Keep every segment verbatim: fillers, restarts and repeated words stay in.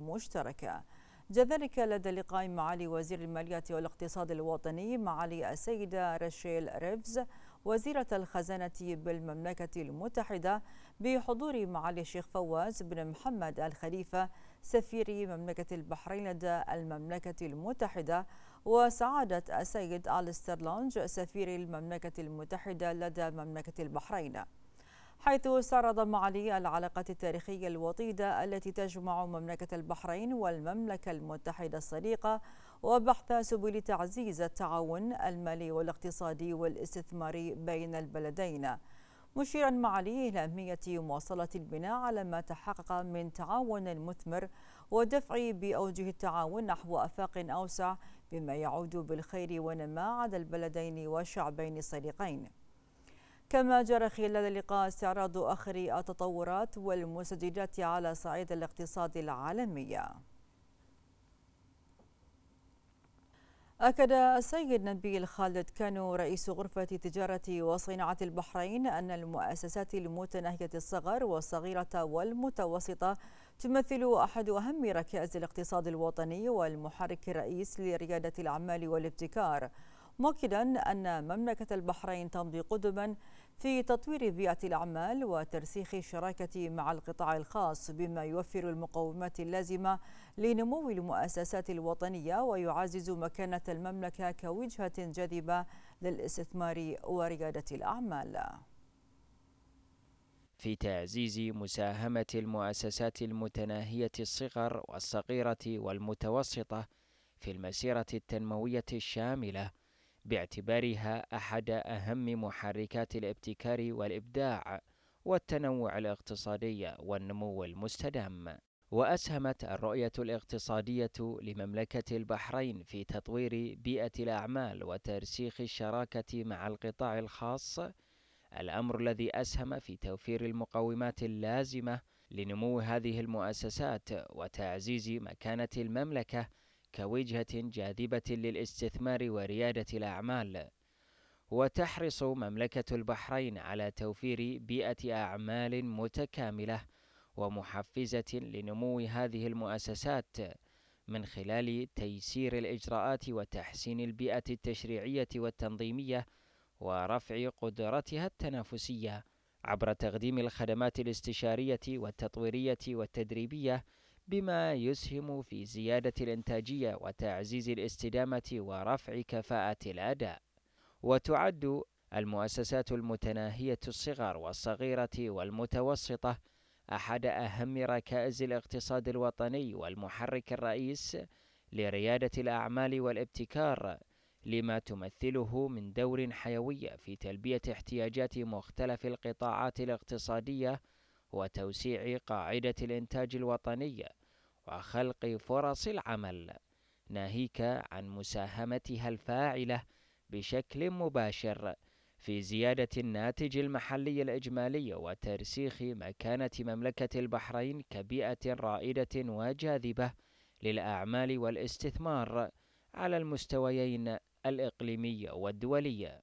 مشتركة. جاء ذلك لدى لقاء معالي وزير المالية والاقتصاد الوطني معالي السيدة راشيل ريفز وزيرة الخزانة بالمملكة المتحدة بحضور معالي الشيخ فواز بن محمد الخليفة سفير مملكة البحرين لدى المملكة المتحدة، وسعادة السيد أليستر لونج سفير المملكة المتحدة لدى مملكة البحرين، حيث استعرض معالي العلاقات التاريخية الوطيدة التي تجمع مملكة البحرين والمملكة المتحدة الصديقة وبحث سبل تعزيز التعاون المالي والاقتصادي والاستثماري بين البلدين، مشيرا معالي إلى أهمية مواصلة البناء على ما تحقق من تعاون مثمر ودفع بأوجه التعاون نحو آفاق أوسع بما يعود بالخير والنماء على البلدين والشعبين الصديقين. كما جرى خلال اللقاء استعراض آخر التطورات والمستجدات على صعيد الاقتصاد العالمي. أكد السيد نبيل خالد كانو رئيس غرفة تجارة وصناعة البحرين أن المؤسسات المتناهية الصغر والصغيرة والمتوسطة تمثل أحد أهم ركائز الاقتصاد الوطني والمحرك الرئيس لريادة الأعمال والابتكار، مؤكدا أن مملكة البحرين تمضي قدما في تطوير بيئة الأعمال وترسيخ الشراكة مع القطاع الخاص بما يوفر المقومات اللازمة لنمو المؤسسات الوطنية ويعزز مكانة المملكة كوجهة جاذبة للاستثمار وريادة الأعمال. في تعزيز مساهمة المؤسسات المتناهية الصغر والصغيرة والمتوسطة في المسيرة التنموية الشاملة باعتبارها أحد أهم محركات الابتكار والإبداع والتنوع الاقتصادي والنمو المستدام. وأسهمت الرؤية الاقتصادية لمملكة البحرين في تطوير بيئة الأعمال وترسيخ الشراكة مع القطاع الخاص، الأمر الذي أسهم في توفير المقومات اللازمة لنمو هذه المؤسسات وتعزيز مكانة المملكة كوجهة جاذبة للاستثمار وريادة الأعمال. وتحرص مملكة البحرين على توفير بيئة أعمال متكاملة ومحفزة لنمو هذه المؤسسات من خلال تيسير الإجراءات وتحسين البيئة التشريعية والتنظيمية ورفع قدرتها التنافسية عبر تقديم الخدمات الاستشارية والتطويرية والتدريبية، بما يسهم في زيادة الإنتاجية وتعزيز الاستدامة ورفع كفاءة الأداء. وتعد المؤسسات المتناهية الصغر والصغيرة والمتوسطة أحد أهم ركائز الاقتصاد الوطني والمحرك الرئيس لريادة الأعمال والابتكار، لما تمثله من دور حيوي في تلبية احتياجات مختلف القطاعات الاقتصادية وتوسيع قاعدة الإنتاج الوطني وخلق فرص العمل، ناهيك عن مساهمتها الفاعلة بشكل مباشر في زيادة الناتج المحلي الإجمالي وترسيخ مكانة مملكة البحرين كبيئة رائدة وجاذبة للأعمال والاستثمار على المستويين الإقليمي والدولي.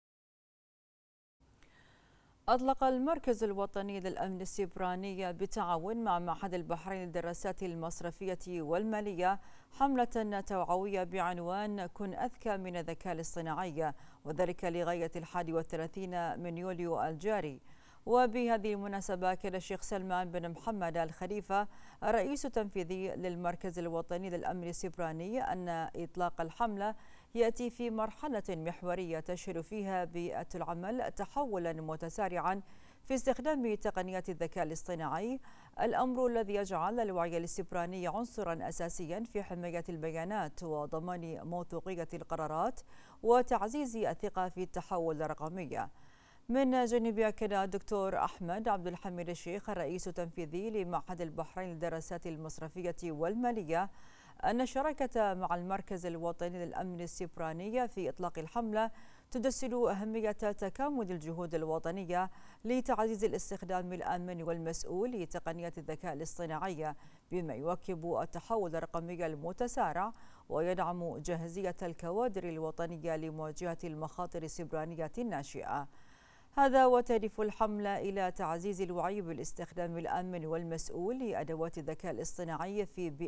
أطلق المركز الوطني للأمن السيبراني بالتعاون مع معهد البحرين للدراسات المصرفية والمالية حملة توعوية بعنوان كن أذكى من الذكاء الاصطناعي، وذلك لغاية الحادي والثلاثين من يوليو الجاري. وبهذه المناسبة كان الشيخ سلمان بن محمد الخليفة الرئيس التنفيذي للمركز الوطني للأمن السيبراني أن إطلاق الحملة يأتي في مرحلة محورية تشهد فيها بيئة العمل تحولا متسارعا في استخدام تقنيات الذكاء الاصطناعي، الأمر الذي يجعل الوعي الاستبراني عنصرا أساسيا في حماية البيانات وضمان موثوقية القرارات وتعزيز الثقة في التحول الرقمي. من جانبه أكد الدكتور أحمد عبد الحميد الشيخ الرئيس التنفيذي لمعهد البحرين للدراسات المصرفية والمالية أن الشراكة مع المركز الوطني للأمن السيبراني في إطلاق الحملة تدسل أهمية تكامل الجهود الوطنية لتعزيز الاستخدام الآمن والمسؤول لتقنيات الذكاء الاصطناعي، بما يواكب التحول الرقمي المتسارع ويدعم جاهزية الكوادر الوطنية لمواجهة المخاطر السيبرانية الناشئة. هذا وتهدف الحملة إلى تعزيز الوعي بالاستخدام الآمن والمسؤول لأدوات الذكاء الاصطناعي في بيئة